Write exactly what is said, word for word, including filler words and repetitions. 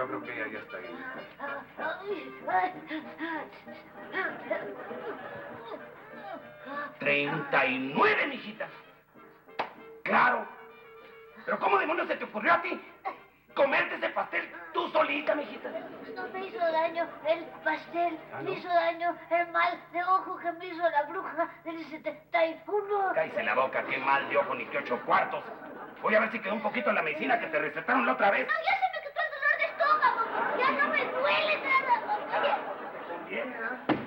yo creo que ella ya está ahí. Treinta y nueve, mijita. Claro. ¿Pero cómo demonios se te ocurrió a ti comerte ese pastel tú solita, mijita? No me hizo daño el pastel, ¿Ah, no? Me hizo daño el mal de ojo que me hizo la bruja del setenta y uno. Cállese la boca, qué mal de ojo ni qué ocho cuartos. Voy a ver si quedó un poquito en la medicina que te recetaron la otra vez. No, ya se me quitó el dolor de estómago. Ya no me duele nada. ¿Conviene, ah?